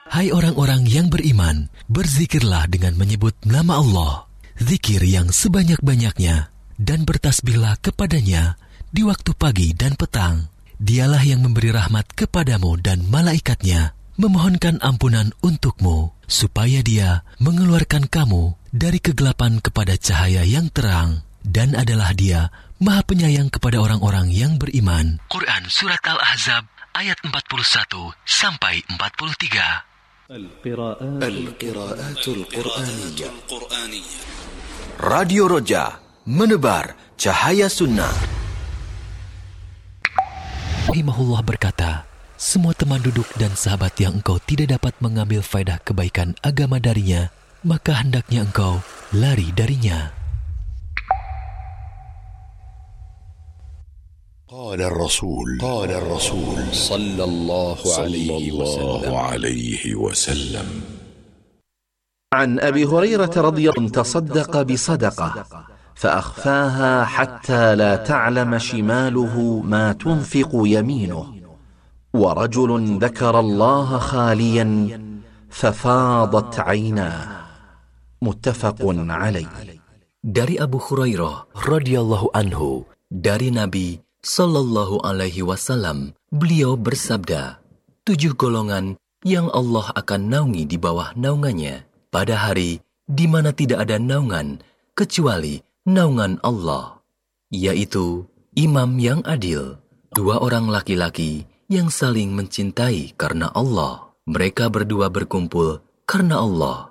Hai orang-orang yang beriman, berzikirlah dengan menyebut nama Allah, zikir yang sebanyak-banyaknya, dan bertasbihlah kepadanya di waktu pagi dan petang. Dialah yang memberi rahmat kepadamu dan malaikatnya, memohonkan ampunan untukmu, supaya Dia mengeluarkan kamu dari kegelapan kepada cahaya yang terang, dan adalah Dia Maha Penyayang kepada orang-orang yang beriman. Quran Surat Al-Ahzab ayat 41 sampai 43. Al-Qira'atul Qur'aniyah. Radio Roja, menebar cahaya sunnah. Rahimahullah berkata, semua teman duduk dan sahabat yang engkau tidak dapat mengambil faedah kebaikan agama darinya, maka hendaknya engkau lari darinya. قال الرسول صلى الله عليه وسلم عن أبي هريرة رضي الله عنه تصدق بصدقة فأخفاها حتى لا تعلم شماله ما تنفق يمينه ورجل ذكر الله خاليا ففاضت عيناه متفق عليه. Dari Abu Hurairah radhiyallahu anhu, dari Nabi sallallahu alaihi wasallam, beliau bersabda, 7 golongan yang Allah akan naungi di bawah naungannya pada hari di mana tidak ada naungan kecuali naungan Allah, yaitu imam yang adil, 2 orang laki-laki yang saling mencintai karena Allah. Mereka berdua berkumpul karena Allah